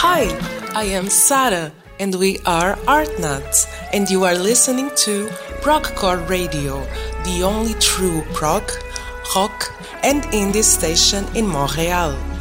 Hi, I am Sarah and we are Artnuts and you are listening to Progcore Radio, the only true prog, rock and indie station in Montreal.